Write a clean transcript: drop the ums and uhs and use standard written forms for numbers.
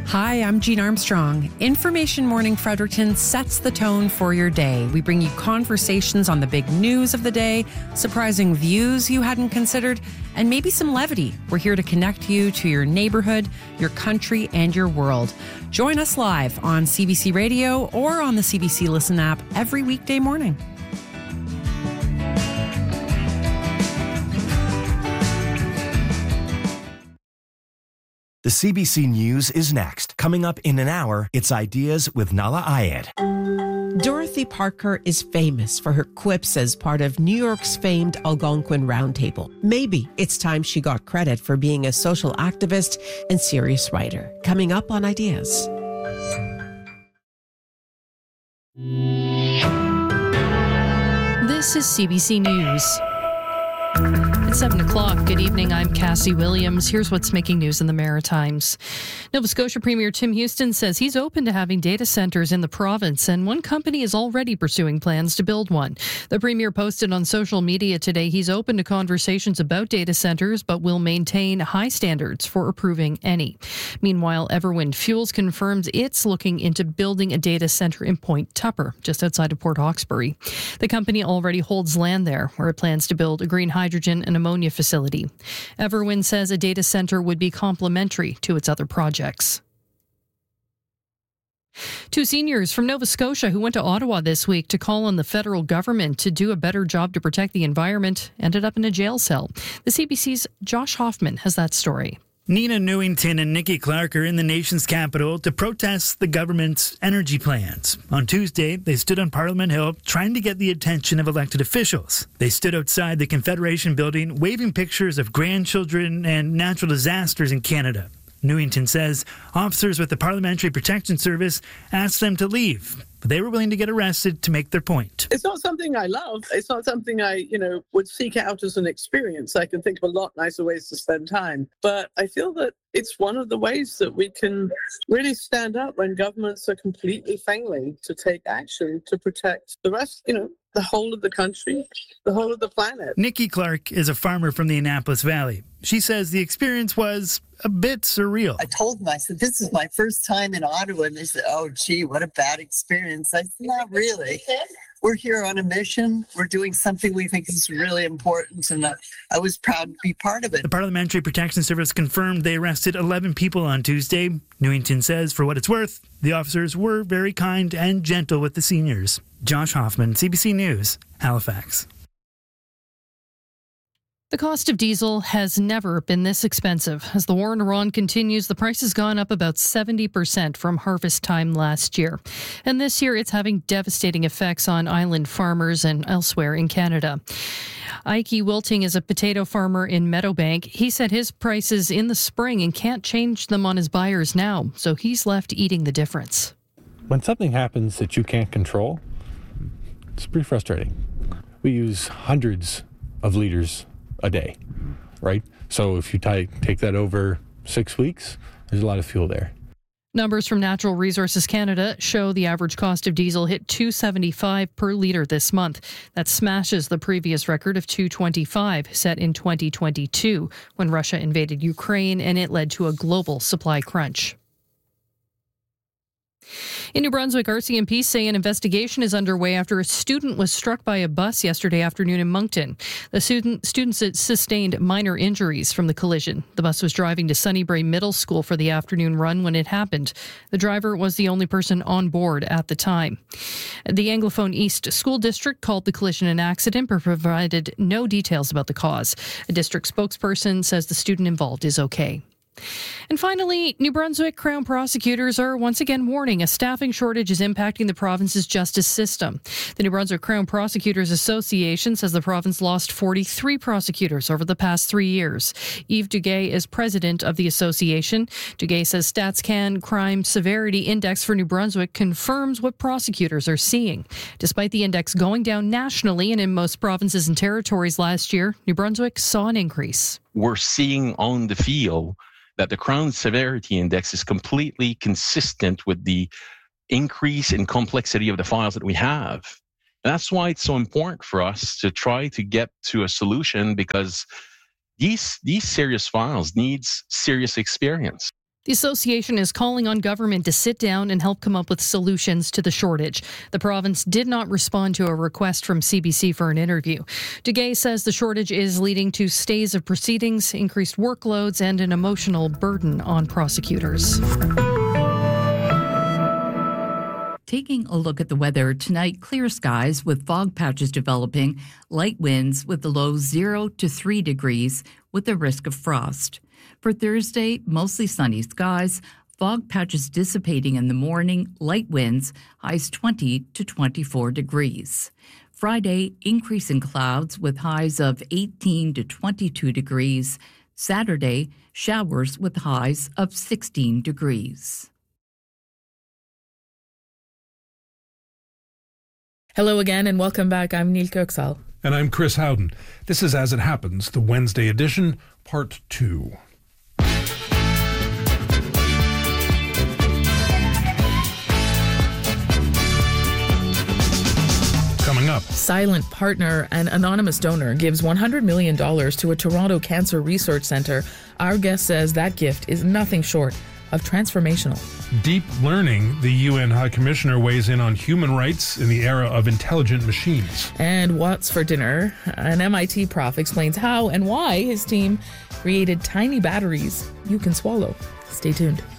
Hi, I'm Jean Armstrong. Information Morning Fredericton sets the tone for your day. We bring you conversations on the big news of the day, surprising views you hadn't considered, and maybe some levity. We're here to connect you to your neighborhood, your country, and your world. Join us live on CBC Radio or on the CBC Listen app every weekday morning. The CBC News is next. Coming up in an hour, it's Ideas with Nahlah Ayed. Dorothy Parker is famous for her quips as part of New York's famed Algonquin Roundtable. Maybe it's time she got credit for being a social activist and serious writer. Coming up on Ideas. This is CBC News. It's 7 o'clock. Good evening. I'm Cassie Williams. Here's what's making news in the Maritimes. Nova Scotia Premier Tim Houston says he's open to having data centres in the province, and one company is already pursuing plans to build one. The Premier posted on social media today he's open to conversations about data centres, but will maintain high standards for approving any. Meanwhile, Everwind Fuels confirms it's looking into building a data centre in Point Tupper, just outside of Port Hawkesbury. The company already holds land there, where it plans to build a green hydrogen and ammonia facility. Everwind says a data centre would be complementary to its other projects. Two seniors from Nova Scotia who went to Ottawa this week to call on the federal government to do a better job to protect the environment ended up in a jail cell. The CBC's Josh Hoffman has that story. Nina Newington and Nikki Clark are in the nation's capital to protest the government's energy plans. On Tuesday, they stood on Parliament Hill trying to get the attention of elected officials. They stood outside the Confederation building waving pictures of grandchildren and natural disasters in Canada. Newington says officers with the Parliamentary Protection Service asked them to leave, but they were willing to get arrested to make their point. It's not something I love. It's not something I, would seek out as an experience. I can think of a lot nicer ways to spend time. But I feel that it's one of the ways that we can really stand up when governments are completely failing to take action to protect the rest, the whole of the country, the whole of the planet. Nikki Clark is a farmer from the Annapolis Valley. She says the experience was a bit surreal. I told them, I said, this is my first time in Ottawa. And they said, oh, gee, what a bad experience. I said, not really. We're here on a mission. We're doing something we think is really important. And I was proud to be part of it. The Parliamentary Protection Service confirmed they arrested 11 people on Tuesday. Newington says, for what it's worth, the officers were very kind and gentle with the seniors. Josh Hoffman, CBC News, Halifax. The cost of diesel has never been this expensive. As the war in Iran continues, the price has gone up about 70% from harvest time last year. And this year, it's having devastating effects on island farmers and elsewhere in Canada. Ike Wilting is a potato farmer in Meadowbank. He said his prices in the spring and can't change them on his buyers now, so he's left eating the difference. When something happens that you can't control, it's pretty frustrating. We use hundreds of liters a day, right? So if you take that over 6 weeks, there's a lot of fuel there. Numbers from Natural Resources Canada show the average cost of diesel hit $2.75 per litre this month. That smashes the previous record of $2.25 set in 2022 when Russia invaded Ukraine and it led to a global supply crunch. In New Brunswick, RCMP say an investigation is underway after a student was struck by a bus yesterday afternoon in Moncton. The students sustained minor injuries from the collision. The bus was driving to Sunnybrae Middle School for the afternoon run when it happened. The driver was the only person on board at the time. The Anglophone East School District called the collision an accident but provided no details about the cause. A district spokesperson says the student involved is okay. And finally, New Brunswick Crown prosecutors are once again warning a staffing shortage is impacting the province's justice system. The New Brunswick Crown Prosecutors Association says the province lost 43 prosecutors over the past 3 years. Yves Duguay is president of the association. Duguay says StatsCan Crime Severity Index for New Brunswick confirms what prosecutors are seeing. Despite the index going down nationally and in most provinces and territories last year, New Brunswick saw an increase. We're seeing on the field that the Crown Severity Index is completely consistent with the increase in complexity of the files that we have. And that's why it's so important for us to try to get to a solution, because these serious files needs serious experience. The association is calling on government to sit down and help come up with solutions to the shortage. The province did not respond to a request from CBC for an interview. Duguay says the shortage is leading to stays of proceedings, increased workloads, and an emotional burden on prosecutors. Taking a look at the weather tonight, clear skies with fog patches developing, light winds with the lows 0 to 3 degrees with the risk of frost. For Thursday, mostly sunny skies, fog patches dissipating in the morning, light winds, highs 20 to 24 degrees. Friday, increase in clouds with highs of 18 to 22 degrees. Saturday, showers with highs of 16 degrees. Hello again and welcome back. I'm Neil Kirksall. And I'm Chris Howden. This is As It Happens, the Wednesday edition, Part 2. Coming up. Silent partner and anonymous donor gives $100 million to a Toronto Cancer Research Centre. Our guest says that gift is nothing short of transformational. Deep learning, the UN High Commissioner weighs in on human rights in the era of intelligent machines. And what's for dinner? An MIT prof explains how and why his team created tiny batteries you can swallow. Stay tuned.